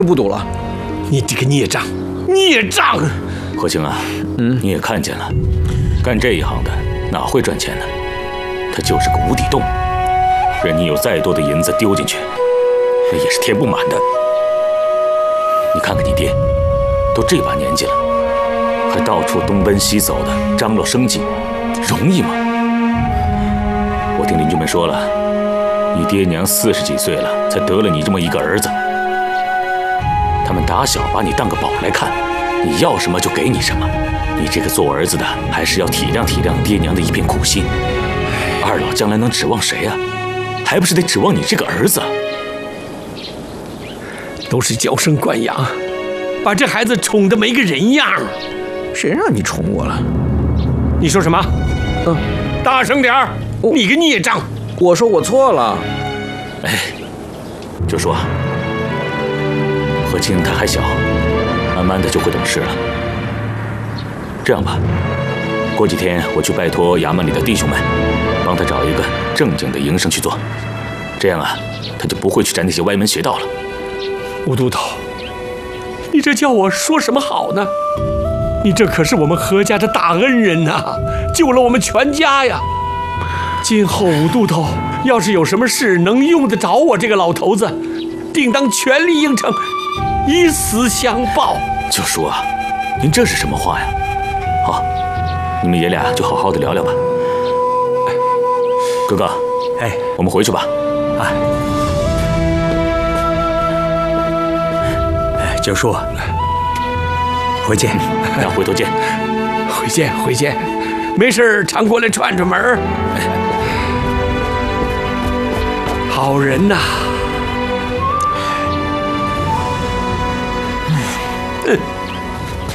不赌了。你这个孽障，孽障！ 何清啊，你也看见了，干这一行的哪会赚钱呢？它就是个无底洞，任你有再多的银子丢进去，那也是填不满的。你看看你爹，都这把年纪了，还到处东奔西走的张罗生计，容易吗？我听邻居们说了，你爹娘40几岁了，才得了你这么一个儿子。他们打小把你当个宝来看，你要什么就给你什么。你这个做儿子的，还是要体谅体谅爹娘的一片苦心。二老将来能指望谁啊？还不是得指望你这个儿子。 都是娇生惯养，把这孩子宠得没个人样。 谁让你宠我了？ 你说什么？大声点儿！你个孽障！ 我说我错了。 哎，就说何清他还小，慢慢的就会懂事了。这样吧，过几天我去拜托衙门里的弟兄们，帮他找一个正经的营生去做，这样啊，他就不会去沾那些歪门邪道了。 吴都头，你这叫我说什么好呢？你这可是我们何家的大恩人呐，救了我们全家呀！今后吴都头要是有什么事能用得着我这个老头子，定当全力应承，以死相报。 就说啊，您这是什么话呀？好，你们爷俩就好好的聊聊吧。哥哥， 哎， 我们回去吧。 九叔，回见。 那回头见。 回见，回见。没事常过来串串门。好人呐。